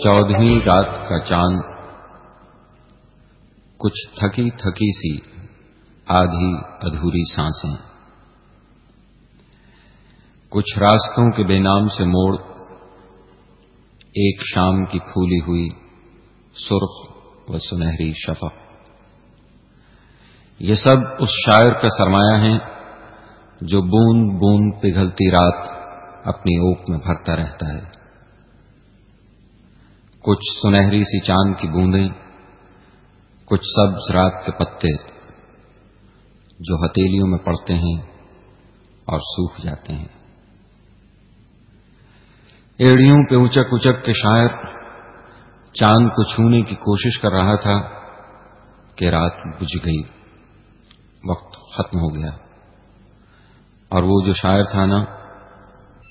14वीं रात का चांद कुछ थकी थकी सी आधी अधूरी सांसें, कुछ रास्तों के बेनाम से मोड़, एक शाम की फूली हुई सुर्ख व सुनहरी शफक। ये सब उस शायर का सरमाया है जो बूंद बूंद पिघलती रात अपनी ओक में भरता रहता है। कुछ सुनहरी सी चांद की बूंदें, कुछ सब्ज रात के पत्ते जो हथेलियों में पड़ते हैं और सूख जाते हैं। एड़ियों पे उचक उचक के शायर चांद को छूने की कोशिश कर रहा था कि रात बुझ गई, वक्त खत्म हो गया। और वो जो शायर था ना,